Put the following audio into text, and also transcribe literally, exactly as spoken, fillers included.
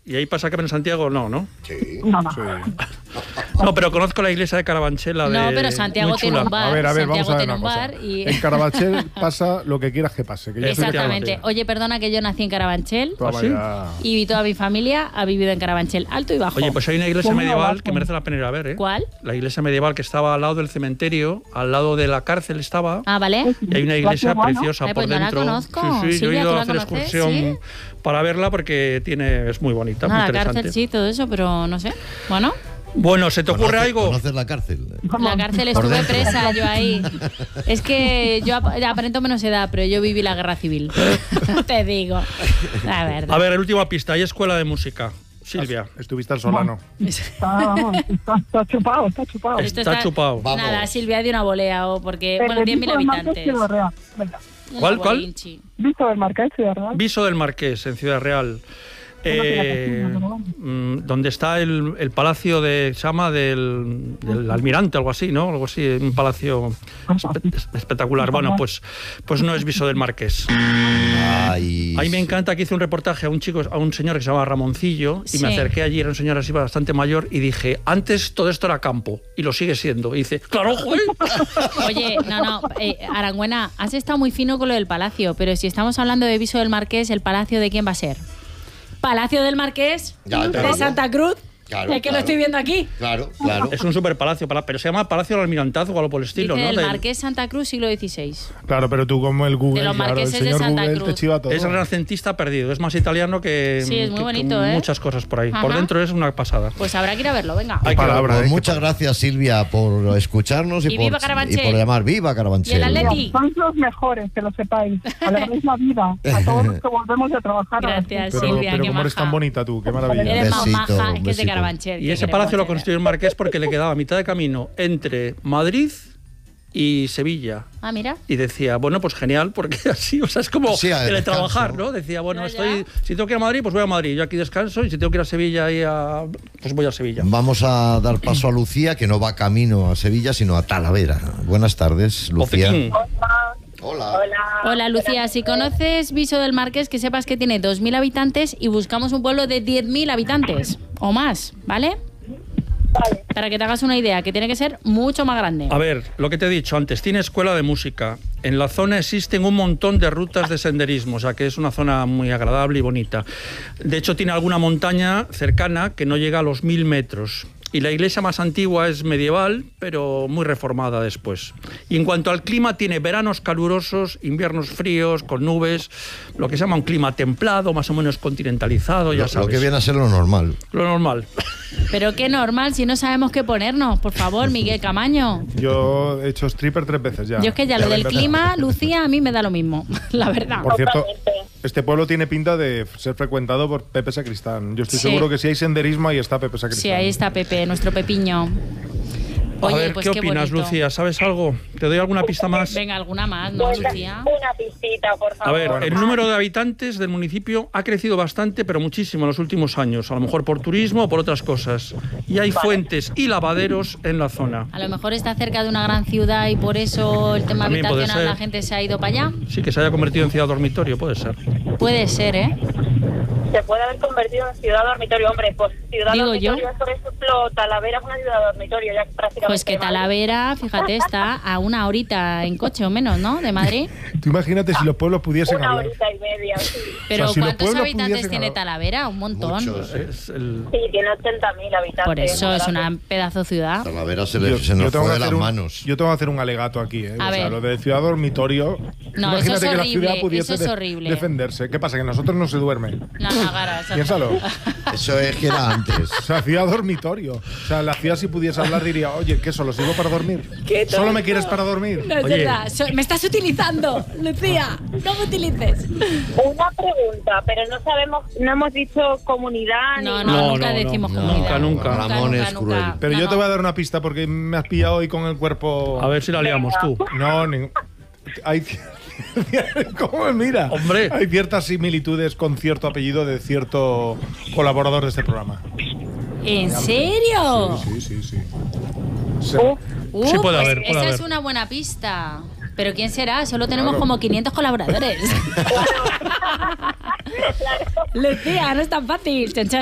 ¿Y ahí pasa que en Santiago no, no? Sí. No, no. Sí. No, pero conozco la iglesia de Carabanchel. No, pero Santiago tiene un bar. A ver, a ver, Santiago vamos a ver tiene una un cosa. bar y... En Carabanchel pasa lo que quieras que pase. Que yo estoy- Exactamente. Oye, perdona que yo nací en Carabanchel Toma ¿Ah, sí? ya. y toda mi familia ha vivido en Carabanchel, alto y bajo. Oye, pues hay una iglesia ¿Cómo medieval va? que merece la pena ir a ver, ¿eh? ¿Cuál? La iglesia medieval que estaba al lado del cementerio, al lado de la cárcel estaba. Ah, ¿vale? Y hay una iglesia La tierra, ¿no? preciosa Ay, por pues no la dentro. conozco. Sí, sí, yo he Silvia, ido ¿tú a la hacer conoces? excursión ¿Sí? para verla porque tiene es muy bonita, No, muy la interesante. cárcel sí, todo eso, pero no sé. Bueno, Bueno, ¿se te ocurre ¿Conoces- algo? ¿Conoces la cárcel? la cárcel estuve presa yo ahí. Es que yo ap- aparento menos edad, pero yo viví la guerra civil. Te digo. La verdad. A ver, el última pista. Hay escuela de música. Silvia. Estuviste al Solano. Está, vamos, está, está chupado, está chupado. Es- Está chupado. Vamos. Nada, Silvia de una volea o porque, El bueno, diez mil Viso del Marqués, habitantes. Ciudad Real. Venga. Una ¿Cuál, cuál? bolinchi. Visto del Marqués, Ciudad Real. Viso del Marqués, en Ciudad Real. Eh, mm, donde está el, el palacio de se llama del, del almirante, algo así, ¿no? Algo así, un palacio espe- espectacular. Bueno, pues, pues no es Viso del Marqués. Ay, A mí me encanta que hice un reportaje a un chico, a un señor que se llama Ramoncillo, y Sí. me acerqué allí, era un señor así bastante mayor, y dije, antes todo esto era campo, y lo sigue siendo. Y dice, claro, joder. Oye, no, no, eh, Arangüena, has estado muy fino con lo del palacio, pero si estamos hablando de Viso del Marqués, ¿el palacio de quién va a ser? ¿Palacio del Marqués? Ya, te ¿De digo. Santa Cruz? Claro, Es que claro. lo estoy viendo aquí. Claro, claro. Es un super palacio, pala- pero se llama Palacio del Almirantazgo o algo por el estilo, Dice ¿no? el Del- Marqués Santa Cruz, siglo dieciséis. Claro, pero tú como el Google, De los claro, el marqueses de señor Santa Google Cruz. te chiva todo. Es renacentista perdido, es más italiano que, Sí, es muy que- bonito, que ¿eh? muchas cosas por ahí. Por Ajá. dentro es una pasada. Pues habrá que ir a verlo, venga. Hay que palabra, Pues ¿eh? muchas gracias, Silvia, por escucharnos y, Y por, viva Carabanchel. y por llamar. ¡Viva Carabanchel! Y el Atleti. Sois los mejores, que lo sepáis. Alegréis la vida a todos los que volvemos de trabajar. a las Gracias, Pero, Silvia, pero qué cómo eres maja. tan bonita tú, qué maravilla. Eres más Besito, maja, es que es de besito. Carabanchel. Y ¿qué ese queremos palacio lo hacer? construyó el Marqués porque le quedaba a mitad de camino entre Madrid y Sevilla. Ah, mira. Y decía, bueno, pues genial, porque así, o sea, es como Sí, a teletrabajar, descanso. ¿no? Decía, bueno, Ya, estoy, ya. si tengo que ir a Madrid, pues voy a Madrid. Yo aquí descanso, y si tengo que ir a Sevilla, y a, pues voy a Sevilla. Vamos a dar paso a Lucía, que no va camino a Sevilla, sino a Talavera. Buenas tardes, Lucía. Ocequín. Hola. Hola, Lucía. Si conoces Viso del Marqués, que sepas que tiene dos mil habitantes y buscamos un pueblo de diez mil habitantes o más, ¿vale? Para que te hagas una idea, que tiene que ser mucho más grande. A ver, lo que te he dicho antes, tiene escuela de música. En la zona existen un montón de rutas de senderismo, o sea que es una zona muy agradable y bonita. De hecho, tiene alguna montaña cercana que no llega a los mil metros. Y la iglesia más antigua es medieval, pero muy reformada después. Y en cuanto al clima, tiene veranos calurosos, inviernos fríos, con nubes, lo que se llama un clima templado, más o menos continentalizado, ya Lo, sabes. lo que viene a ser lo normal. Lo normal. Pero qué normal, si no sabemos qué ponernos. Por favor, Miguel Camaño. Yo he hecho stripper tres veces ya. Yo es que ya lo del verdad. clima, Lucía, a mí me da lo mismo, la verdad. Por cierto, este pueblo tiene pinta de ser frecuentado por Pepe Sacristán. Yo estoy Sí. seguro que si hay senderismo, ahí está Pepe Sacristán. Sí, ahí está Pepe, nuestro Pepiño. Oye, a ver, pues ¿qué qué opinas, bonito. Lucía? ¿Sabes algo? ¿Te doy alguna pista más? Venga, alguna más, ¿no, Lucía? Una pistita, por A favor. ver, Bueno, el pues- número de habitantes del municipio ha crecido bastante, pero muchísimo en los últimos años, a lo mejor por turismo o por otras cosas. Y hay fuentes y lavaderos en la zona. A lo mejor está cerca de una gran ciudad y por eso el tema También puede habitacional ser. la gente se ha ido para allá. Sí, que se haya convertido en ciudad dormitorio, puede ser. Puede ser, ¿eh? Se puede haber convertido en ciudad dormitorio, hombre. Pues ciudad Digo dormitorio yo. es, por ejemplo, Talavera es una ciudad dormitorio ya prácticamente. Pues que ¿vale? Talavera, fíjate, está a una horita en coche o menos, ¿no? De Madrid. Tú imagínate si los pueblos pudiesen Una hablar. horita y media, sí. Pero O sea, si los ¿cuántos pueblos habitantes pudiesen tiene hablar- Talavera? Un montón. Muchos. Es el- Sí, tiene ochenta mil habitantes. Por eso es ¿verdad? una pedazo ciudad. Talavera se, le- Yo- se yo nos tengo fue que de las hacer un- manos. Yo tengo que hacer un alegato aquí. ¿eh? A O sea, ver. lo de ciudad dormitorio. No, eso imagínate es que la horrible, ciudad pudiese eso es de- horrible. defenderse. ¿Qué pasa? Que nosotros no se duerme. No, no, cara, eso- Piénsalo. Eso es que era antes. O sea, ciudad dormitorio. O sea, la ciudad si pudiese hablar diría, oye, ¿qué solo sigo para dormir? Qué tonto. ¿Solo me quieres para dormir? No es Oye. verdad. So- me estás utilizando, Lucía. No me utilices. Una pregunta, pero no sabemos, no hemos dicho comunidad No, ni no, No, nunca no, decimos no. comunidad. Nunca, nunca. Ramón es cruel. Pero No, yo no. te voy a dar una pista porque me has pillado hoy con el cuerpo. A ver si la liamos tú. No, ni... hay ci- ¿Cómo me mira? Hombre. Hay ciertas similitudes con cierto apellido de cierto colaborador de este programa. ¿En serio? Sí, sí, sí. O sea, Uh, Sí puede pues haber, puede esa haber. es una buena pista. ¿Pero quién será? Solo tenemos Claro. como quinientos colaboradores. Lucía, no es tan fácil. Chan, chan.